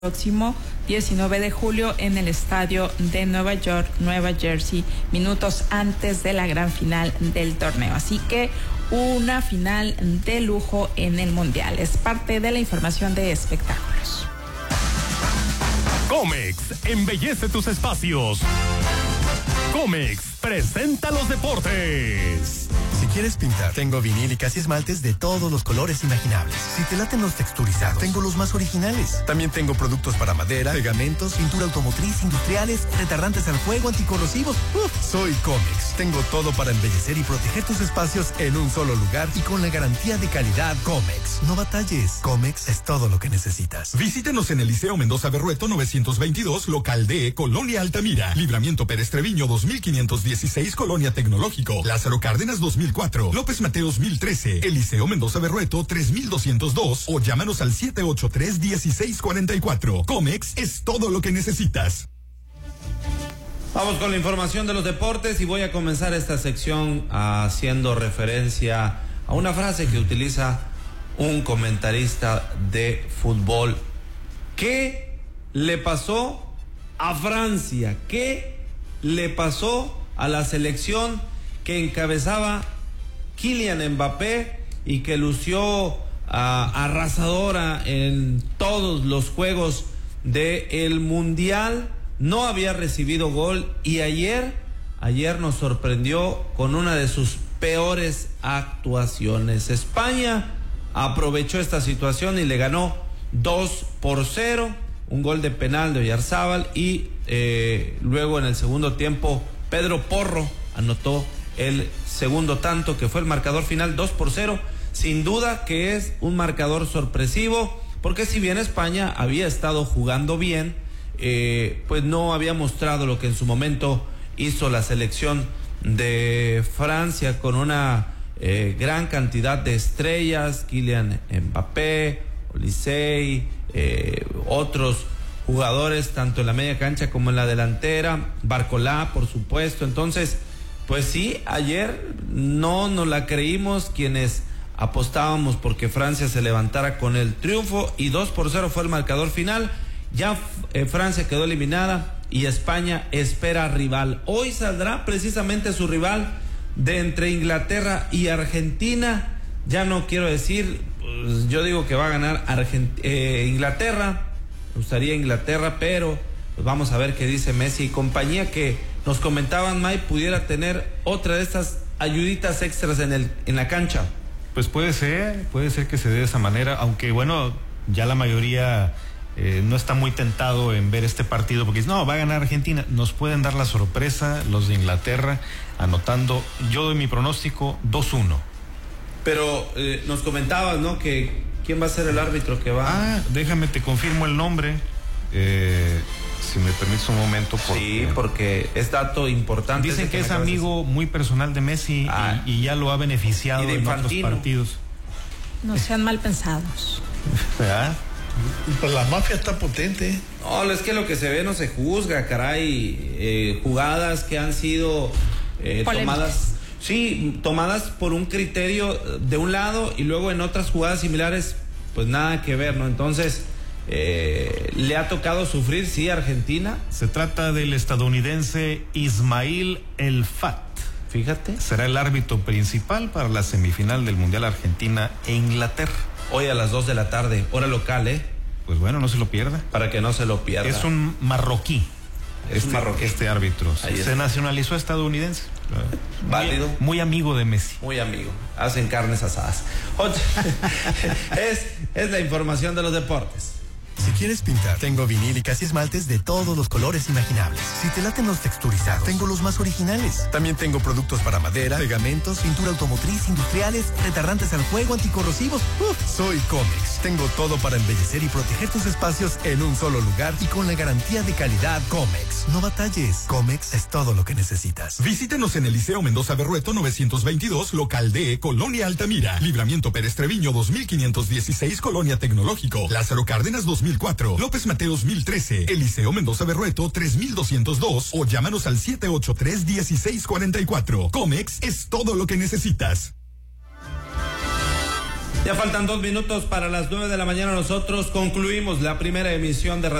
próximo 19 de julio en el estadio de Nueva York, Nueva Jersey, minutos antes de la gran final del torneo. Así que una final de lujo en el Mundial. Es parte de la información de espectáculos. Comex embellece tus espacios. Comex presenta los deportes. Si quieres pintar, tengo vinílicas y esmaltes de todos los colores imaginables. Si te laten los texturizados, tengo los más originales. También tengo productos para madera, pegamentos, pintura automotriz, industriales, retardantes al fuego, anticorrosivos. Soy Comex. Tengo todo para embellecer y proteger tus espacios en un solo lugar y con la garantía de calidad Comex. No batalles. Comex es todo lo que necesitas. Visítenos en el Liceo Mendoza Berrueto 922, local D, Colonia Altamira. Libramiento Pérez Treviño 2516, Colonia Tecnológico. Lázaro Cárdenas 2004, López Mateos 1013, Eliseo Mendoza Berrueto 3202 o llámanos al 783-1644. Comex es todo lo que necesitas. Vamos con la información de los deportes y voy a comenzar esta sección haciendo referencia a una frase que utiliza un comentarista de fútbol. ¿Qué le pasó a Francia? ¿Qué le pasó a la selección que encabezaba Kylian Mbappé y que lució arrasadora en todos los juegos del Mundial? No había recibido gol y ayer nos sorprendió con una de sus peores actuaciones. España aprovechó esta situación y le ganó 2-0, un gol de penal de Oyarzábal y luego en el segundo tiempo Pedro Porro anotó el segundo tanto, que fue el marcador final 2-0. Sin duda que es un marcador sorpresivo, porque si bien España había estado jugando bien, pues no había mostrado lo que en su momento hizo la selección de Francia con una gran cantidad de estrellas, Kylian Mbappé, Olise, otros jugadores tanto en la media cancha como en la delantera, Barcolá por supuesto. Entonces pues sí, ayer no nos la creímos quienes apostábamos porque Francia se levantara con el triunfo y 2-0 fue el marcador final. Ya Francia quedó eliminada y España espera rival. Hoy saldrá precisamente su rival de entre Inglaterra y Argentina. Ya no quiero decir, pues yo digo que va a ganar Inglaterra. Me gustaría Inglaterra, pero pues vamos a ver qué dice Messi y compañía, que nos comentaban, May, pudiera tener otra de estas ayuditas extras en la cancha. Pues puede ser que se dé de esa manera, aunque bueno, ya la mayoría no está muy tentado en ver este partido porque no, va a ganar Argentina. Nos pueden dar la sorpresa los de Inglaterra anotando, yo doy mi pronóstico 2-1. Pero nos comentabas, ¿no? Que ¿quién va a ser el árbitro que va? Déjame te confirmo el nombre, si me permites un momento. Sí, porque es dato importante. Dicen que es amigo muy personal de Messi y ya lo ha beneficiado en otros partidos. No sean mal pensados. ¿Verdad? Pues la mafia está potente. No, es que lo que se ve no se juzga, caray. Jugadas que han sido tomadas. Sí, tomadas por un criterio de un lado y luego en otras jugadas similares, pues nada que ver, ¿no? Entonces, le ha tocado sufrir, sí, Argentina. Se trata del estadounidense Ismail El Fat. Fíjate. Será el árbitro principal para la semifinal del Mundial Argentina e Inglaterra. Hoy a las 2 de la tarde, hora local, Pues bueno, no se lo pierda. Para que no se lo pierda. Es un marroquí. Este árbitro se nacionalizó estadounidense. Válido. Muy amigo de Messi. Muy amigo. Hacen carnes asadas. Es la información de los deportes. Si quieres pintar, tengo vinílicas y esmaltes de todos los colores imaginables. Si te laten los texturizados, tengo los más originales. También tengo productos para madera, pegamentos, pintura automotriz, industriales, retardantes al fuego, anticorrosivos. Soy Comex. Tengo todo para embellecer y proteger tus espacios en un solo lugar y con la garantía de calidad Comex. No batalles. Comex es todo lo que necesitas. Visítenos en el Liceo Mendoza Berrueto 922, local D, Colonia Altamira. Libramiento Pérez Treviño 2516, Colonia Tecnológico. Lázaro Cárdenas 2004, López Mateos 1013, Eliseo Mendoza Berrueto 3202 o llámanos al 783-1644. Comex es todo lo que necesitas. De Ya faltan 2 minutos para las 9 de la mañana. Nosotros concluimos la primera emisión de